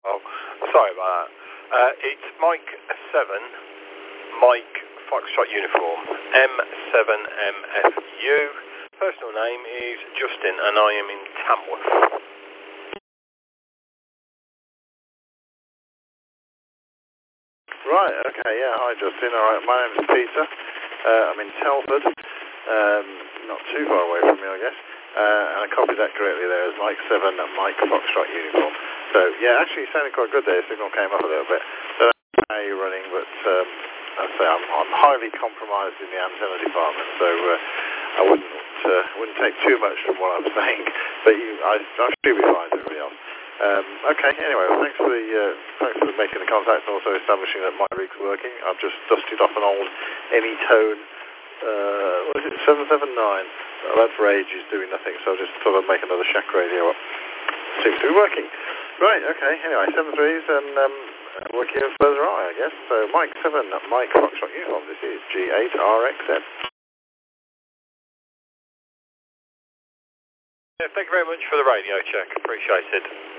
Oh, sorry about that. It's Mike 7, Mike Foxtrot Uniform, M7MFU. Personal name is Justin and I am in Tamworth. Right, okay, yeah, hi Justin. Alright, my name is Peter. I'm in Telford. Not too far away from me, I guess. And I copied that correctly there as Mike 7 and Mike Foxtrot Uniform. So, yeah, actually, it sounded quite good there. The signal came up a little bit. So, how you're running, but I'd say I'm highly compromised in the antenna department, so I wouldn't take too much from what I'm saying. But I should be fine to everybody else. Okay, anyway, well, thanks for making the contact and also establishing that my rig's working. I've just dusted off an old Anytone, what is it, 779. I've had for ages doing nothing, so I just thought I'd make another shack radio up. Seems to be working. Right, okay, anyway, 7.3s and working further on, I guess. So Mike 7, Mike Foxtrot Uniform, this is G8RXM. Yeah, thank you very much for the radio check, appreciate it.